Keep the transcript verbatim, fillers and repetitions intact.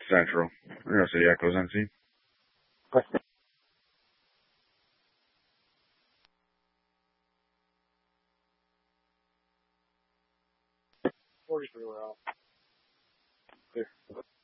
Central. New York City Echoes, N C. forty-three, we're out. Clear.